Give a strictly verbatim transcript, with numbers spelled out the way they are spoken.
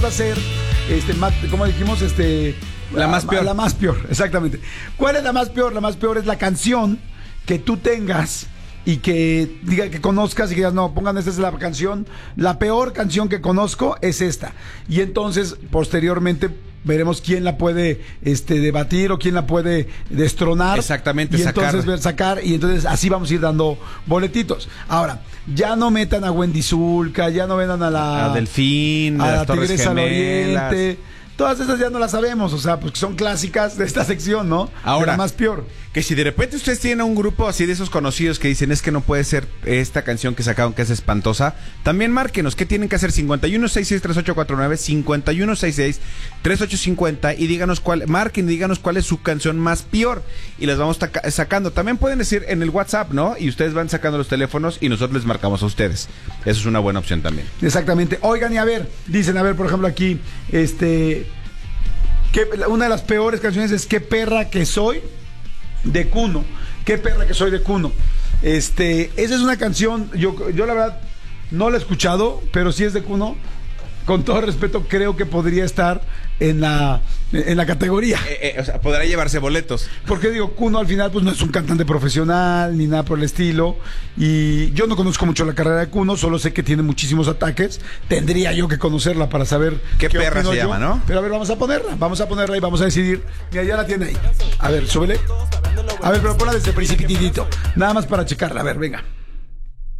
hacer, este, como dijimos, este, la más peor. La más peor, exactamente. ¿Cuál es la más peor? La más peor es la canción que tú tengas y que diga que conozcas y que digas, no, pongan, esta es la canción, la peor canción que conozco es esta. Y entonces, posteriormente, veremos quién la puede este, debatir o quién la puede destronar. Exactamente, y sacar. entonces ver, sacar, y entonces así vamos a ir dando boletitos. Ahora, ya no metan a Wendy Zulka, ya no metan a la a Delfín, a a la las Torres Tigresa al Gemelas. Oriente. Todas esas ya no las sabemos, o sea, pues son clásicas de esta sección, ¿no? Ahora, de la más peor. Que si de repente ustedes tienen un grupo así de esos conocidos que dicen es que no puede ser esta canción que sacaron que es espantosa, también márquenos. ¿Qué tienen que hacer? cincuenta y uno sesenta y seis, treinta y ocho cuarenta y nueve, cincuenta y uno sesenta y seis, treinta y ocho cincuenta y díganos cuál, marquen, díganos cuál es su canción más peor y las vamos sacando. También pueden decir en el WhatsApp, ¿no? Y ustedes van sacando los teléfonos y nosotros les marcamos a ustedes. Eso es una buena opción también. Exactamente. Oigan, y a ver, dicen, a ver, por ejemplo aquí, este... que una de las peores canciones es Qué perra que soy, de Kuno. Qué perra que soy, de Kuno. Este, esa es una canción, yo, yo la verdad no la he escuchado, pero si es de Kuno, con todo respeto, creo que podría estar en la, en la categoría. Eh, eh, o sea, podrá llevarse boletos. Porque digo, Kuno al final pues no es un cantante profesional ni nada por el estilo. Y yo no conozco mucho la carrera de Kuno, solo sé que tiene muchísimos ataques. Tendría yo que conocerla para saber qué, qué perra se yo. llama, ¿no? Pero a ver, vamos a ponerla, vamos a ponerla y vamos a decidir. Mira, ya la tiene ahí. A ver, súbele. A ver, pero ponla desde principitito. Nada más para checarla. A ver, venga.